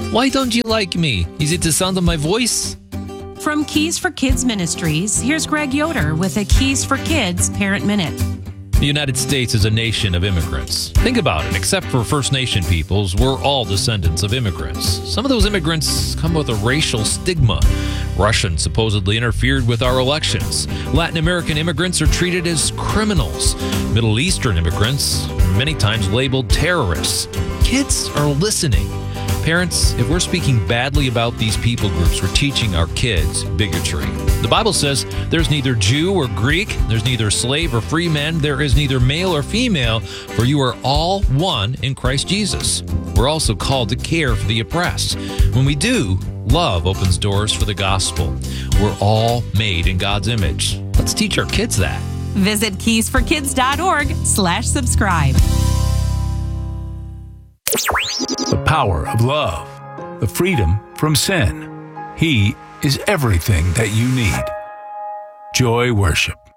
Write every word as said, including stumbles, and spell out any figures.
Why don't you like me? Is it the sound of my voice? From Keys for Kids Ministries, here's Greg Yoder with a Keys for Kids Parent Minute. The United States is a nation of immigrants. Think about it. Except for First Nation peoples, we're all descendants of immigrants. Some of those immigrants come with a racial stigma. Russians supposedly interfered with our elections. Latin American immigrants are treated as criminals. Middle Eastern immigrants, many times labeled terrorists. Kids are listening. Parents, if we're speaking badly about these people groups, we're teaching our kids bigotry. The Bible says there's neither Jew or Greek, there's neither slave or free man, there is neither male or female, for you are all one in Christ Jesus. We're also called to care for the oppressed. When we do, love opens doors for the gospel. We're all made in God's image. Let's teach our kids that. Visit keys for kids dot org slash subscribe. The power of love, the freedom from sin. He is everything that you need. Joy Worship.